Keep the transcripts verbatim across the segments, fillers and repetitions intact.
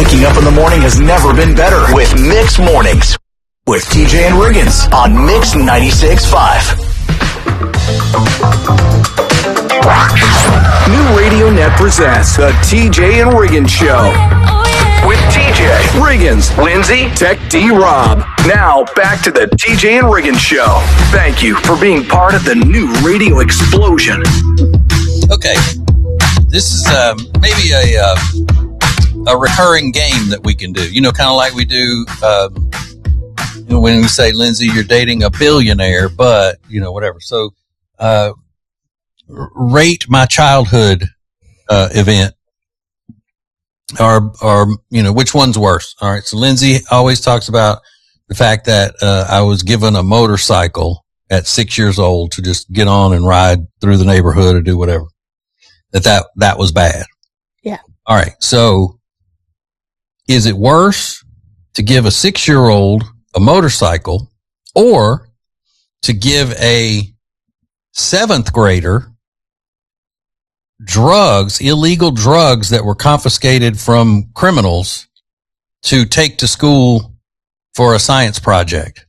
Waking up in the morning has never been better with Mix Mornings with T J and Riggins on Mix ninety-six point five. New Radio Net presents the T J and Riggins Show with T J, Riggins, Lindsay, Tech D Rob. Now back to the T J and Riggins Show. Thank you for being part of the new radio explosion. Okay, this is um, maybe a uh, a recurring game that we can do. You know, kind of like we do um, you know, when we say, Lindsay, you're dating a billionaire, but you know, whatever. So, uh, rate my childhood uh, event, or or you know, which one's worse? All right. So Lindsay always talks about the fact that uh, I was given a motorcycle at six years old to just get on and ride through the neighborhood or do whatever. That that that was bad. Yeah. All right. So, is it worse to give a six-year-old a motorcycle, or to give a seventh grader drugs, illegal drugs that were confiscated from criminals to take to school for a science project?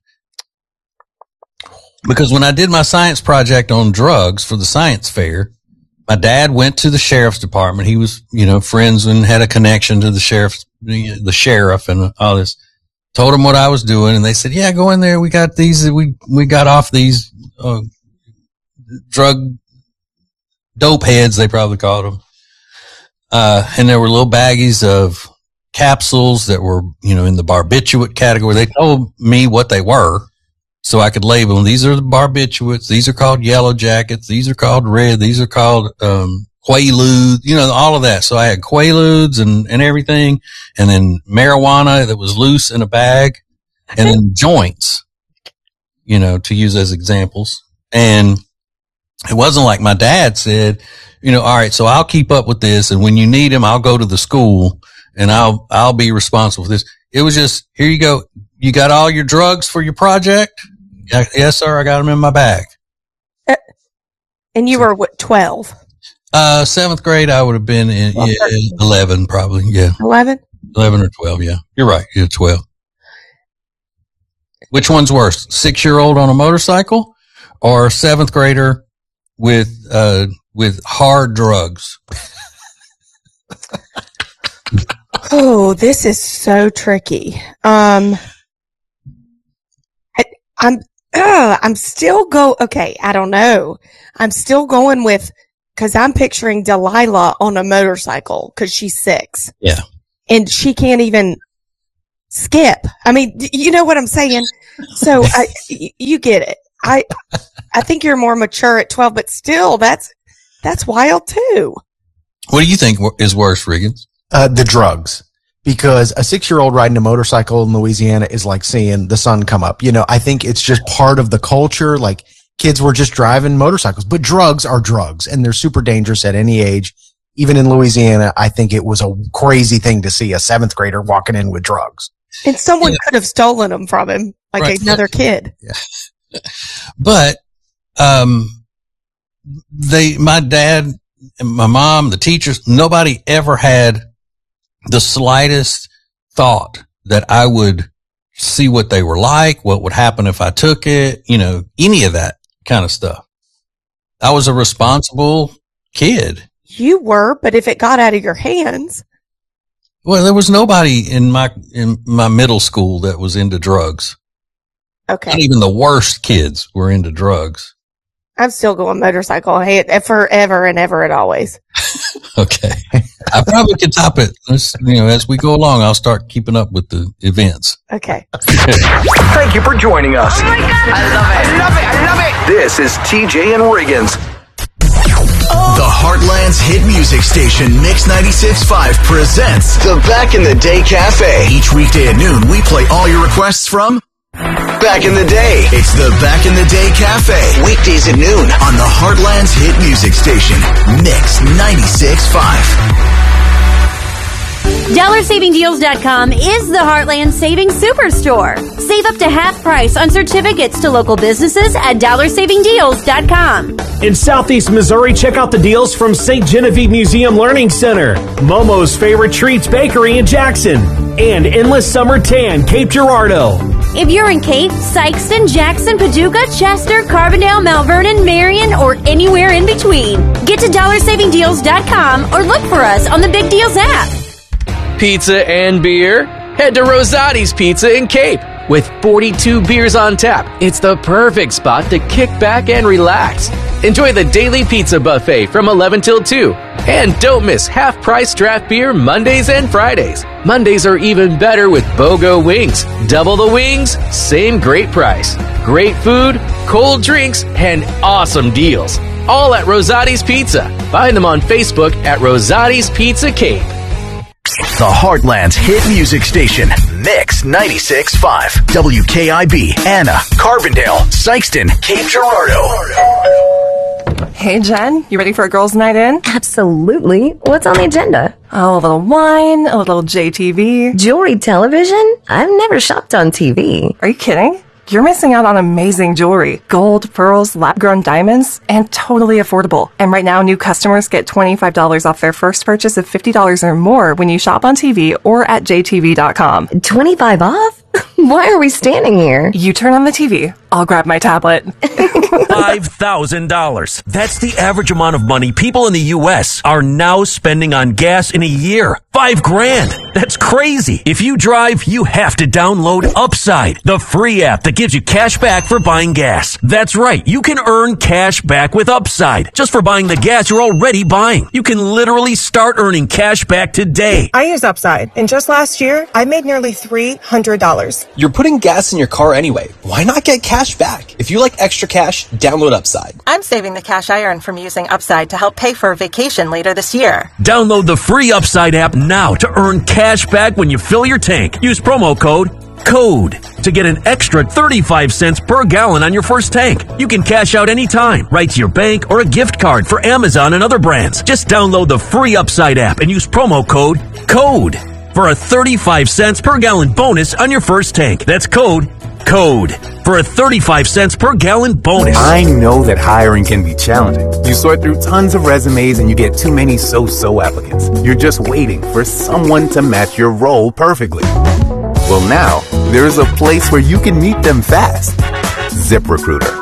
Because when I did my science project on drugs for the science fair, my dad went to the sheriff's department. He was, you know, friends and had a connection to the sheriff's, the sheriff and all this. Told him what I was doing, and they said, yeah, go in there. We got these, we, we got off these, uh, drug dope heads, they probably called them. Uh, and there were little baggies of capsules that were, you know, in the barbiturate category. They told me what they were so I could label them. These are the barbiturates. These are called yellow jackets. These are called red. These are called, um, Quaaludes, you know, all of that. So I had Quaaludes and, and everything, and then marijuana that was loose in a bag, and then joints, you know, to use as examples. And it wasn't like my dad said, you know, all right, so I'll keep up with this, and when you need him, I'll go to the school and I'll, I'll be responsible for this. It was just, here you go. You got all your drugs for your project? Yes, sir. I got them in my bag. Uh, and you were what, twelve? Uh, seventh grade, I would have been in yeah, eleven, probably. Yeah. eleven? eleven or twelve. Yeah. You're right. You're twelve. Which one's worse? Six year old on a motorcycle, or seventh grader with, uh, with hard drugs? Oh, this is so tricky. Um, I, I'm, uh, I'm still go, okay. I don't know. I'm still going with, cause I'm picturing Delilah on a motorcycle cause she's six. Yeah. And she can't even skip. I mean, you know what I'm saying? So I, you get it. I, I think you're more mature at twelve, but still that's, that's wild too. What do you think is worse, Riggins? Uh, the drugs. Because a six-year-old riding a motorcycle in Louisiana is like seeing the sun come up. You know, I think it's just part of the culture. Like, kids were just driving motorcycles, but drugs are drugs, and they're super dangerous at any age. Even in Louisiana, I think it was a crazy thing to see a seventh grader walking in with drugs. And someone yeah. could have stolen them from him, like right. another kid. Yeah. But, um, they, my dad and my mom, the teachers, nobody ever had the slightest thought that I would see what they were like, what would happen if I took it, you know, any of that kind of stuff. I was a responsible kid. You were, but if it got out of your hands. Well, there was nobody in my, in my middle school that was into drugs. Okay. Not even the worst kids were into drugs. I'm still going motorcycle. Hey, forever and ever and always. Okay. I probably could top it. Let's, you know, as we go along, I'll start keeping up with the events. Okay. Thank you for joining us. Oh my God. I love it. I love it. I love it. This is T J and Riggins. Oh. The Heartland's hit music station, Mix ninety-six point five, presents the Back in the Day Cafe. Each weekday at noon, we play all your requests from Back in the Day. It's the Back in the Day Cafe. Weekdays at noon on the Heartland's hit music station, Mix ninety-six point five. dollar saving deals dot com is the Heartland Savings Superstore. Save up to half price on certificates to local businesses at dollar saving deals dot com. In Southeast Missouri, check out the deals from Saint Genevieve Museum Learning Center, Momo's Favorite Treats Bakery in Jackson, and Endless Summer Tan, Cape Girardeau. If you're in Cape, Sykeston, Jackson, Paducah, Chester, Carbondale, Mount Vernon, Marion, or anywhere in between, get to dollar saving deals dot com or look for us on the Big Deals app. Pizza and beer? Head to Rosati's Pizza in Cape. With forty-two beers on tap, it's the perfect spot to kick back and relax. Enjoy the daily pizza buffet from eleven till two. And don't miss half-price draft beer Mondays and Fridays. Mondays are even better with BOGO wings. Double the wings, same great price. Great food, cold drinks, and awesome deals. All at Rosati's Pizza. Find them on Facebook at Rosati's Pizza Cape. The Heartland's hit music station, Mix ninety-six point five. W K I B, Anna, Carbondale, Sykeston, Cape Girardeau. Hey, Jen, you ready for a girls' night in? Absolutely. What's on the agenda? Oh, a little wine, a little J T V. Jewelry television? I've never shopped on T V. Are you kidding? You're missing out on amazing jewelry. Gold, pearls, lab-grown diamonds, and totally affordable. And right now, new customers get twenty-five dollars off their first purchase of fifty dollars or more when you shop on T V or at J T V dot com. twenty-five off? Why are we standing here? You turn on the T V. I'll grab my tablet. five thousand dollars. That's the average amount of money people in the U S are now spending on gas in a year. Five grand. That's crazy. If you drive, you have to download Upside, the free app that gives you cash back for buying gas. That's right. You can earn cash back with Upside just for buying the gas you're already buying. You can literally start earning cash back today. I use Upside, and just last year, I made nearly three hundred dollars. You're putting gas in your car anyway. Why not get cash back? If you like extra cash, download Upside. I'm saving the cash I earn from using Upside to help pay for a vacation later this year. Download the free Upside app now to earn cash back when you fill your tank. Use promo code CODE to get an extra thirty-five cents per gallon on your first tank. You can cash out anytime, right to your bank or a gift card for Amazon and other brands. Just download the free Upside app and use promo code CODE for a thirty-five cents per gallon bonus on your first tank. That's code CODE for a thirty-five cents per gallon bonus. I know that hiring can be challenging. You sort through tons of resumes and you get too many so-so applicants. You're just waiting for someone to match your role perfectly. Well, now there's a place where you can meet them fast. ZipRecruiter.